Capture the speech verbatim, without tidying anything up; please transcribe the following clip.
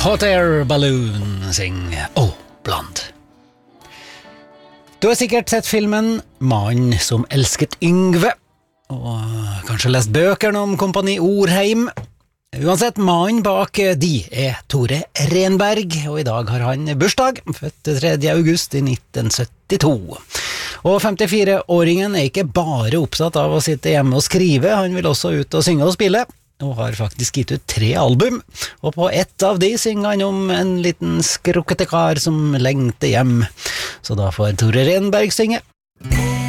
Hot Air Balloon synger Oh, Blond. Du har sikkert sett filmen Mannen som elsket Yngve, og kanskje lest bøkene om Kompani Orheim. Uansett, mannen bak de er Tore Renberg, og i dag har han bursdag, født tredje august i nitten syttito. Og femtifire-åringen er ikke bare oppsatt av å sitte hjemme og skrive, han vil også ut og synge og spille, og har faktisk gitt ut tre album, og på ett av de synger han om en liten skrukkete kar som lengter hjem. Så da får Tore Renberg synge.